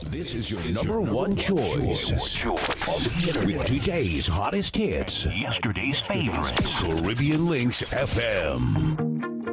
This is your number one choice with today's hottest hits. Yesterday's favorites. Caribbean Links FM.